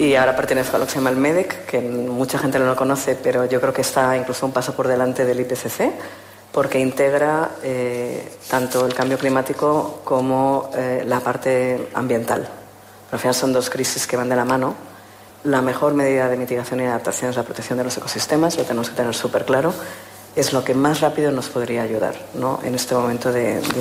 y ahora pertenezco a lo que se llama el MEDEC, que mucha gente no lo conoce, pero yo creo que está incluso un paso por delante del IPCC, porque integra tanto el cambio climático como la parte ambiental. Al final son dos crisis que van de la mano. La mejor medida de mitigación y adaptación es la protección de los ecosistemas, lo tenemos que tener súper claro. Es lo que más rápido nos podría ayudar, ¿no? En este momento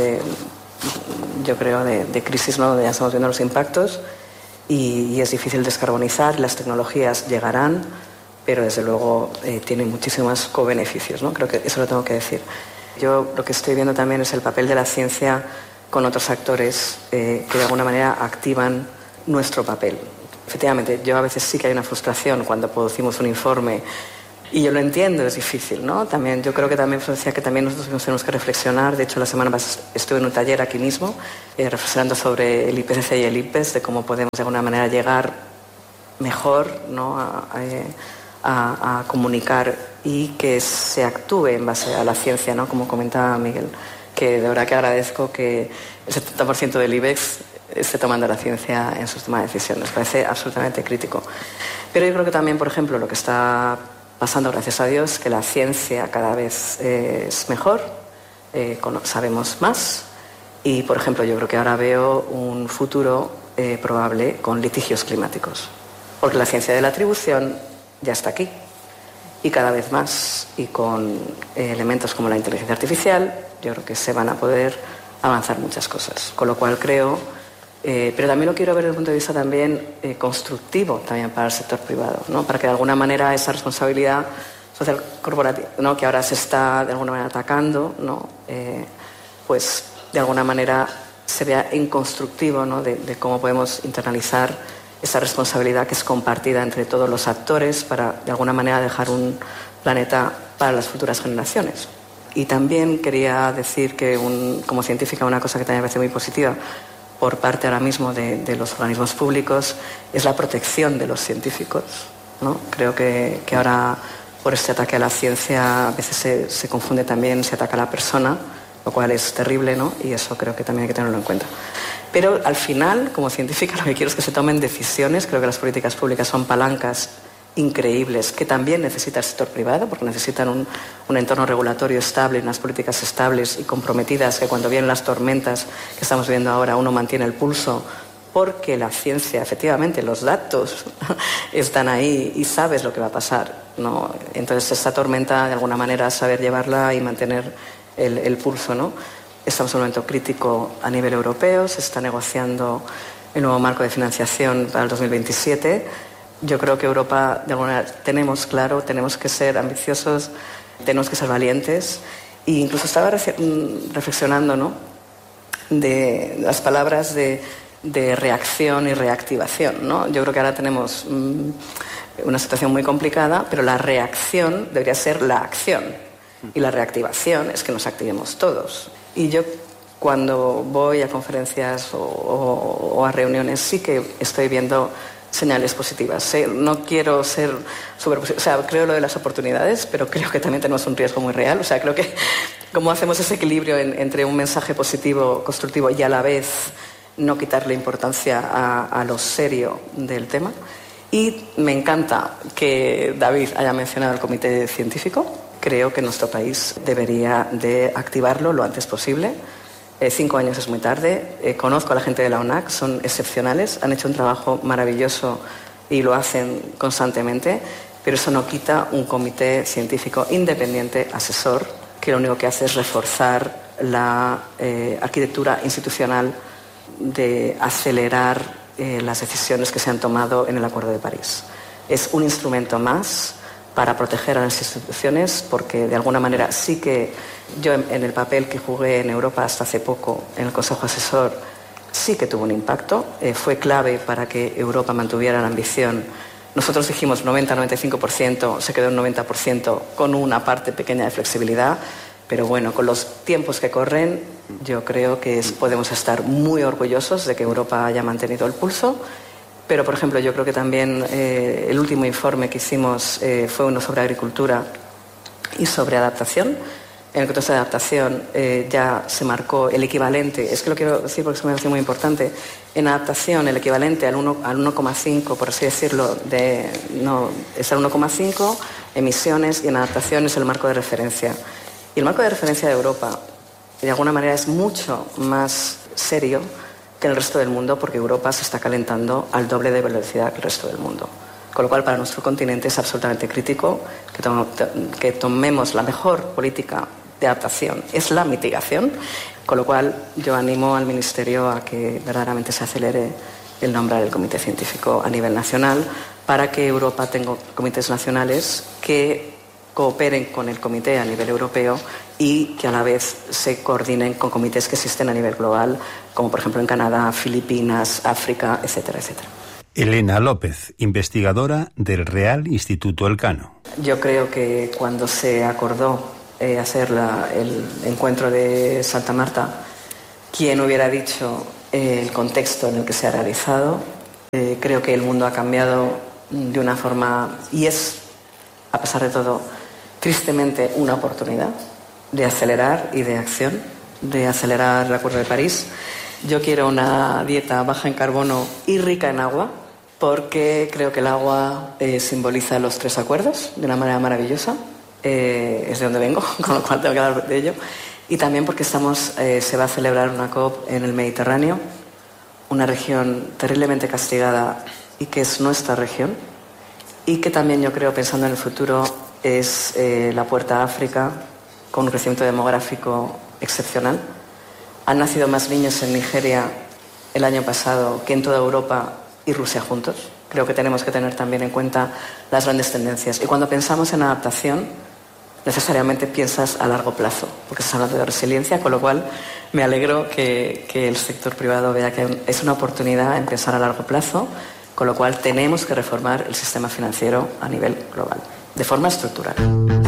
yo creo, de crisis, ¿no? Donde ya estamos viendo los impactos y es difícil descarbonizar, las tecnologías llegarán, pero desde luego tienen muchísimos co-beneficios, ¿no? Creo que eso lo tengo que decir. Yo lo que estoy viendo también es el papel de la ciencia con otros actores que de alguna manera activan nuestro papel. Efectivamente, yo a veces sí que hay una frustración cuando producimos un informe y yo lo entiendo, es difícil, ¿no? También, yo creo que también decía que también nosotros tenemos que reflexionar. De hecho, la semana pasada estuve en un taller aquí mismo reflexionando sobre el IPCC y el IPES, de cómo podemos de alguna manera llegar mejor, ¿no? a comunicar y que se actúe en base a la ciencia, ¿no? Como comentaba Miguel, que de verdad que agradezco que el 70% del IBEX esté tomando la ciencia en sus tomas de decisiones. Parece absolutamente crítico. Pero yo creo que también, por ejemplo, lo que está pasando, gracias a Dios, que la ciencia cada vez es mejor, sabemos más y, por ejemplo, yo creo que ahora veo un futuro probable con litigios climáticos, porque la ciencia de la atribución ya está aquí y cada vez más, y con elementos como la inteligencia artificial, yo creo que se van a poder avanzar muchas cosas, con lo cual creo, pero también lo quiero ver desde el punto de vista también constructivo también para el sector privado, ¿no? Para que de alguna manera esa responsabilidad social corporativa, ¿no? Que ahora se está de alguna manera atacando, ¿no? Pues de alguna manera se vea en constructivo, ¿no? de cómo podemos internalizar esa responsabilidad que es compartida entre todos los actores para de alguna manera dejar un planeta para las futuras generaciones. Y también quería decir que como científica una cosa que también me parece muy positiva por parte ahora mismo de los organismos públicos es la protección de los científicos, ¿no? Creo que ahora por este ataque a la ciencia a veces se confunde también, se ataca a la persona, lo cual es terrible, ¿no? Y eso creo que también hay que tenerlo en cuenta. Pero al final, como científica, lo que quiero es que se tomen decisiones. Creo que las políticas públicas son palancas increíbles que también necesita el sector privado, porque necesitan un entorno regulatorio estable, unas políticas estables y comprometidas, que cuando vienen las tormentas que estamos viendo ahora uno mantiene el pulso, porque la ciencia, efectivamente, los datos están ahí y sabes lo que va a pasar, ¿no? Entonces esta tormenta, de alguna manera, saber llevarla y mantener el pulso, ¿no? Estamos en un momento crítico a nivel europeo, se está negociando el nuevo marco de financiación para el 2027. Yo creo que Europa, de alguna manera, tenemos claro, tenemos que ser ambiciosos, tenemos que ser valientes. E incluso estaba reflexionando, ¿no? De las palabras de reacción y reactivación, ¿no? Yo creo que ahora tenemos una situación muy complicada, pero la reacción debería ser la acción. Y la reactivación es que nos activemos todos. Y yo, cuando voy a conferencias o a reuniones, sí que estoy viendo señales positivas. No quiero ser súper positiva. O sea, creo lo de las oportunidades, pero creo que también tenemos un riesgo muy real. O sea, creo que cómo hacemos ese equilibrio entre un mensaje positivo, constructivo y a la vez no quitarle importancia a lo serio del tema. Y me encanta que David haya mencionado el comité científico. Creo que nuestro país debería de activarlo lo antes posible. 5 años es muy tarde. Conozco a la gente de la ONAC, son excepcionales, han hecho un trabajo maravilloso y lo hacen constantemente, pero eso no quita un comité científico independiente, asesor, que lo único que hace es reforzar la arquitectura institucional de acelerar las decisiones que se han tomado en el Acuerdo de París. Es un instrumento más para proteger a las instituciones, porque de alguna manera sí que yo en el papel que jugué en Europa hasta hace poco en el Consejo Asesor sí que tuvo un impacto, fue clave para que Europa mantuviera la ambición. Nosotros dijimos 90-95%, se quedó en 90% con una parte pequeña de flexibilidad, pero bueno, con los tiempos que corren yo creo que podemos estar muy orgullosos de que Europa haya mantenido el pulso. Pero, por ejemplo, yo creo que también el último informe que hicimos fue uno sobre agricultura y sobre adaptación. En el contexto de adaptación ya se marcó el equivalente, es que lo quiero decir porque es una mención muy importante, en adaptación el equivalente al 1,5, por así decirlo, es el 1,5 emisiones, y en adaptación es el marco de referencia. Y el marco de referencia de Europa, de alguna manera, es mucho más serio que en el resto del mundo, porque Europa se está calentando al doble de velocidad que el resto del mundo. Con lo cual, para nuestro continente es absolutamente crítico que tomemos la mejor política de adaptación, es la mitigación, con lo cual yo animo al Ministerio a que verdaderamente se acelere el nombrar el comité científico a nivel nacional, para que Europa tenga comités nacionales que cooperen con el comité a nivel europeo y que a la vez se coordinen con comités que existen a nivel global, como por ejemplo en Canadá, Filipinas, África, etcétera, etcétera. Elena López, investigadora del Real Instituto Elcano. Yo creo que cuando se acordó hacer el encuentro de Santa Marta, ¿quién hubiera dicho el contexto en el que se ha realizado? Creo que el mundo ha cambiado de una forma, y es, a pesar de todo, tristemente una oportunidad de acelerar y de acción, de acelerar el Acuerdo de París. Yo quiero una dieta baja en carbono y rica en agua, porque creo que el agua simboliza los 3 acuerdos de una manera maravillosa. Es de donde vengo, con lo cual tengo que hablar de ello. Y también porque se va a celebrar una COP en el Mediterráneo, una región terriblemente castigada y que es nuestra región, y que también, yo creo, pensando en el futuro, es la puerta a África, con un crecimiento demográfico excepcional. Han nacido más niños en Nigeria el año pasado que en toda Europa y Rusia juntos. Creo que tenemos que tener también en cuenta las grandes tendencias. Y cuando pensamos en adaptación, necesariamente piensas a largo plazo, porque estás hablando de resiliencia, con lo cual me alegro que el sector privado vea que es una oportunidad en pensar a largo plazo, con lo cual tenemos que reformar el sistema financiero a nivel global, de forma estructural.